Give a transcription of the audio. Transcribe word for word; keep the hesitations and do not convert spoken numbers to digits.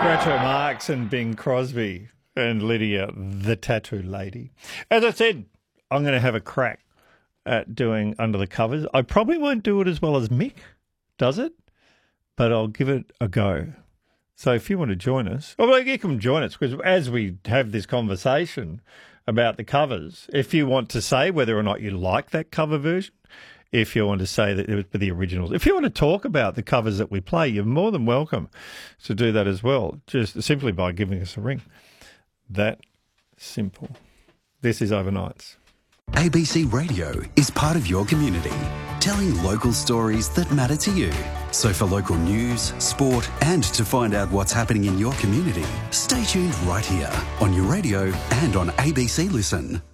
Groucho Marx and Bing Crosby and Lydia, the tattoo lady. As I said, I'm going to have a crack at doing Under the Covers. I probably won't do it as well as Mick does it, but I'll give it a go. So if you want to join us, well, you can join us, because as we have this conversation about the covers, if you want to say whether or not you like that cover version, if you want to say that it was the originals, if you want to talk about the covers that we play, you're more than welcome to do that as well, just simply by giving us a ring. That simple. This is Overnights. A B C Radio is part of your community, telling local stories that matter to you. So for local news, sport, and to find out what's happening in your community, stay tuned right here on your radio and on A B C Listen.